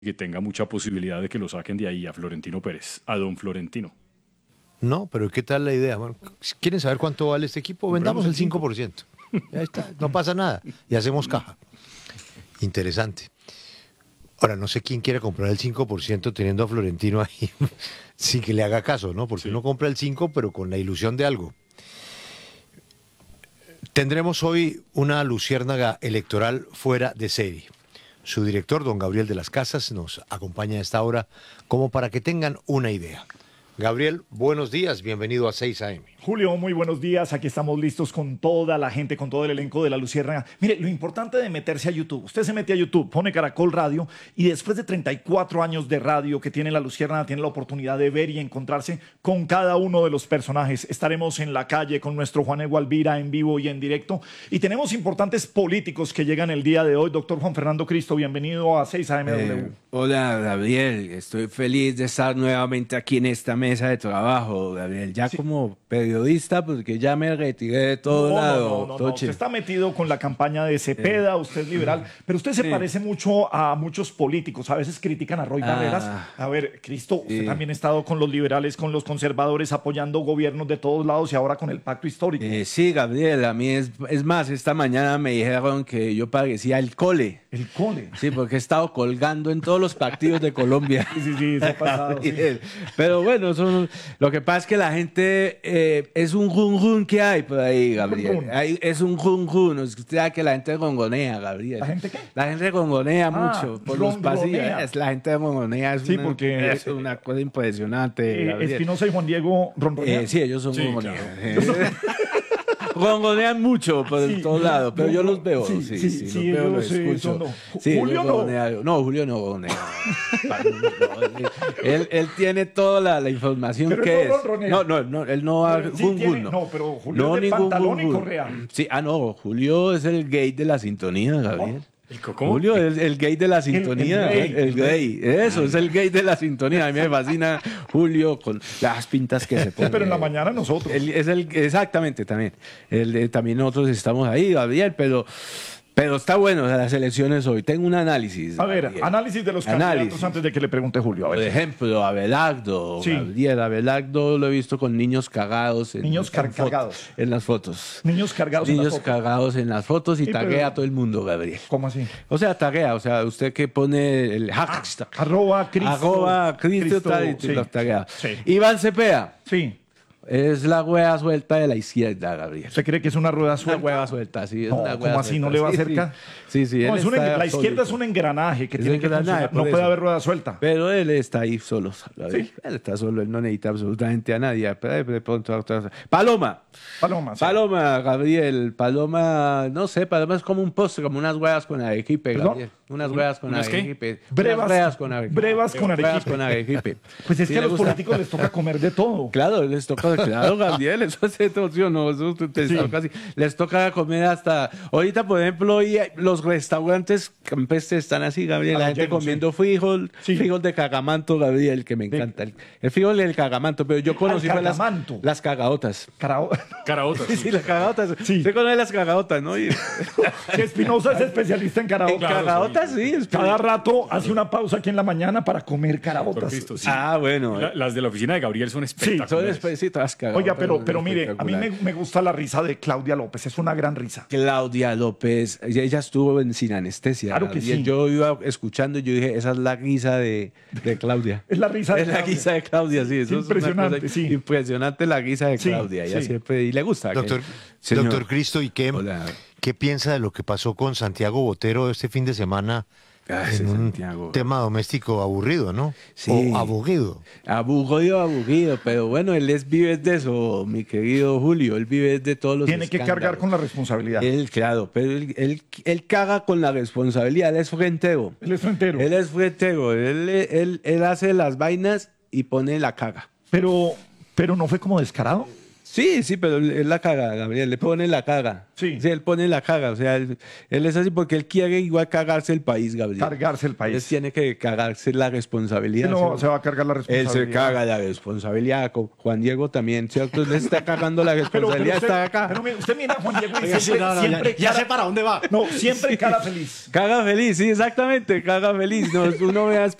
que tenga mucha posibilidad de que lo saquen de ahí a Florentino Pérez, a don Florentino. No, pero ¿qué tal la idea? Bueno, si quieren saber cuánto vale este equipo, vendamos el 5%. Ya está, no pasa nada. Y hacemos caja. Interesante. Ahora, no sé quién quiere comprar el 5% teniendo a Florentino ahí sin que le haga caso, ¿no? Porque uno compra el 5%, pero con la ilusión de algo. Tendremos hoy una luciérnaga electoral fuera de serie. Su director, don Gabriel de las Casas, nos acompaña a esta hora como para que tengan una idea. Gabriel, buenos días, bienvenido a 6 AM. Julio, muy buenos días. Aquí estamos listos con toda la gente, con todo el elenco de La Luciérnaga. Mire, lo importante de meterse a YouTube. Usted se mete a YouTube, pone Caracol Radio y después de 34 años de radio que tiene La Luciérnaga, tiene la oportunidad de ver y encontrarse con cada uno de los personajes. Estaremos en la calle con nuestro Juan Alvira en vivo y en directo. Y tenemos importantes políticos que llegan el día de hoy. Doctor Juan Fernando Cristo, bienvenido a 6 AMW. Hola, Gabriel. Estoy feliz de estar nuevamente aquí en esta mesa de trabajo, Gabriel. Ya como periodista, porque ya me retiré de todo lado. No. Usted está metido con la campaña de Cepeda, usted es liberal, pero usted se parece mucho a muchos políticos. A veces critican a Roy Barreras. A ver, Cristo, usted también ha estado con los liberales, con los conservadores, apoyando gobiernos de todos lados y ahora con el pacto histórico. Sí, Gabriel, a mí es más, esta mañana me dijeron que yo parecía el cole. ¿El cole? Sí, porque he estado colgando en todos los partidos de Colombia. Sí, eso ha pasado. Sí. Pero bueno, lo que pasa es que la gente es un run que hay por ahí, Gabriel. Es un run. Usted sabe que la gente gongonea, Gabriel. ¿La gente qué? La gente gongonea mucho por los pasillos. La gente gongonea. Porque es una cosa impresionante, Gabriel. Espinosa y Juan Diego ronronean. Sí, ellos son gongoneos. Claro. Gongonean mucho por todos lados, pero yo los veo. Sí, los veo, los escucho. Julio no. No, Julio no gongonea. Él tiene toda la información pero que no es. ronronea. No, él no ha No, pero Julio es de pantalón y correa. Sí, no, Julio es el gay de la sintonía, Gabriel. ¿Cómo? Julio es el gay de la sintonía. El gay. Eso, es el gay de la sintonía. A mí me fascina Julio con las pintas que se pone. Pero en la mañana nosotros. Exactamente, también. También nosotros estamos ahí, Gabriel, pero está bueno las elecciones hoy. Tengo un análisis. A ver, análisis de los candidatos antes de que le pregunte Julio. A ver. Por ejemplo, Abelardo. Sí. Gabriel, Abelardo lo he visto con niños cagados. Cargados. En las fotos. Niños cargados Cargados en las fotos y taguea a todo el mundo, Gabriel. ¿Cómo así? O sea, taguea. O sea, usted que pone el hashtag. @Cristo tal, y los taguea. Sí. Iván Cepeda. Sí. Es la hueá suelta de la izquierda, Gabriel. ¿Usted cree que es una rueda suelta? Una hueá suelta, sí. No, una ¿cómo así? ¿No le va a acercar? Sí. No, la izquierda es un engranaje que tiene que funcionar. No puede haber rueda suelta. Pero él está ahí solo. Sí. Él está solo, él no necesita absolutamente a nadie. Paloma, Gabriel. Paloma, no sé, Paloma es como un postre, como unas huevas con arequipe, Gabriel. Unas huevas con arequipe. Brevas con arequipe. Pues es que a los políticos les toca comer de todo. Claro, Gabriel, eso es todo, no, eso toca así. Les toca comer hasta. Ahorita, por ejemplo, los restaurantes campestres están así, Gabriel. La gente frijol, frijol de cagamanto, Gabriel, que me encanta. El frijol del cagamanto, pero yo conocí las cagaotas. Caraotas. Sí, las cagaotas. Sí. Usted conoce las cagaotas, ¿no? Que Espinosa es especialista en caraotas. En caraotas, sí. Cada rato hace una pausa aquí en la mañana para comer caraotas. Sí. Bueno. Las de la oficina de Gabriel son espectaculares. Oiga, pero mire, a mí me gusta la risa de Claudia López, es una gran risa. Claudia López, ella estuvo Sin Anestesia. Claro que sí. Yo iba escuchando y yo dije, esa es la risa de Claudia. Es la risa de Claudia. Es la risa de Claudia, sí. Eso impresionante, es una cosa impresionante la risa de Claudia. Ella siempre, y le gusta. Doctor Cristo, ¿y qué piensa de lo que pasó con Santiago Botero este fin de semana? En un tema doméstico aburrido, ¿no? Sí. O aburrido. Aburrido, pero bueno, él vive de eso, mi querido Julio, él vive de todos los Tiene que cargar con la responsabilidad. Claro, pero él caga con la responsabilidad, él es frentero. Él es frentero. Él hace las vainas y pone la caga. Pero no fue como descarado. Sí, sí, pero él la caga, Gabriel, le pone la caga. Sí. Él pone la caga, o sea, él es así porque él quiere igual cagarse el país, Gabriel. Cargarse el Él país. tiene que cagarse la responsabilidad. No, ¿cierto? se va a cargar la Él responsabilidad. se caga la responsabilidad. Juan Diego también, ¿cierto? Él está cagando la responsabilidad, está acá. pero mira, usted mira a Juan Diego y Oiga, siempre, no, siempre ya cara- sé para dónde va. No, siempre cara feliz. Caga feliz, sí, exactamente, caga feliz. No, uno ve a